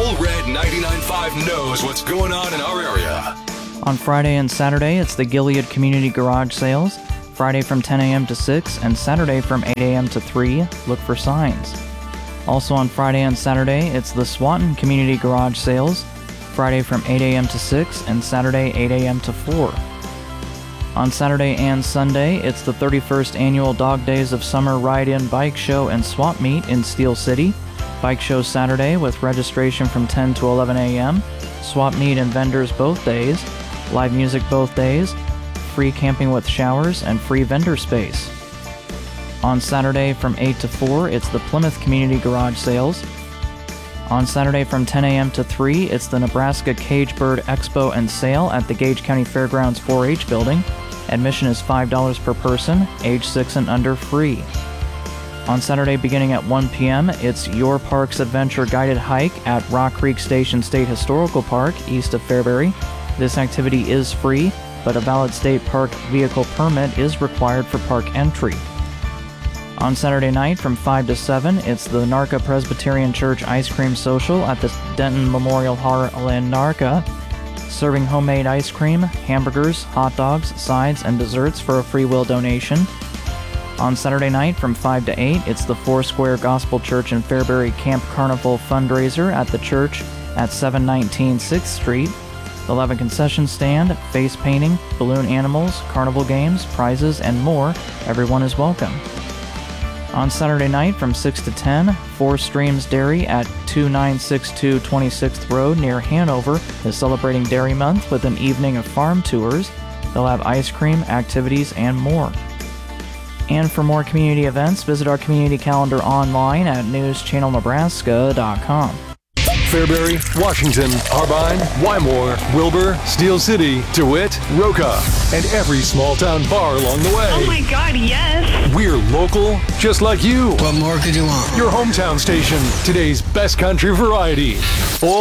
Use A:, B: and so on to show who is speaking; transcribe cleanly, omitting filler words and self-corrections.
A: Ole Red 99.5 knows what's going on in our area.
B: On Friday and Saturday, it's the Gilead Community Garage Sales. Friday from 10 a.m. to 6 and Saturday from 8 a.m. to 3. Look for signs. Also on Friday and Saturday, it's the Swanton Community Garage Sales. Friday from 8 a.m. to 6 and Saturday 8 a.m. to 4. On Saturday and Sunday, it's the 31st Annual Dog Days of Summer Ride-In Bike Show and Swap Meet in Steel City. Bike show Saturday with registration from 10 to 11 a.m. Swap Meet and vendors both days. Live music both days. Free camping with showers and free vendor space. On Saturday from 8 to 4, it's the Plymouth Community Garage Sales. On Saturday from 10 a.m. to 3, it's the Nebraska Cage Bird Expo and Sale at the Gage County Fairgrounds 4-H building. Admission is $5 per person, age 6 and under free. On Saturday beginning at 1 p.m., it's Your Parks Adventure Guided Hike at Rock Creek Station State Historical Park, east of Fairbury. This activity is free, but a valid state park vehicle permit is required for park entry. On Saturday night from 5 to 7, it's the Narca Presbyterian Church Ice Cream Social at the Denton Memorial Hall in Narca, serving homemade ice cream, hamburgers, hot dogs, sides, and desserts for a free will donation. On Saturday night from 5 to 8, it's the Foursquare Gospel Church in Fairbury Camp Carnival fundraiser at the church at 719 6th Street. They'll have a concession stand, face painting, balloon animals, carnival games, prizes, and more. Everyone is welcome. On Saturday night from 6 to 10, Four Streams Dairy at 2962 26th Road near Hanover is celebrating Dairy Month with an evening of farm tours. They'll have ice cream, activities, and more. And for more community events, visit our community calendar online at newschannelnebraska.com.
A: Fairbury, Washington, Harbine, Wymore, Wilbur, Steel City, DeWitt, Roca, and every small town bar along the way.
C: Oh my God, yes!
A: We're local, just like you.
D: What more could you want?
A: Your hometown station, today's best country variety.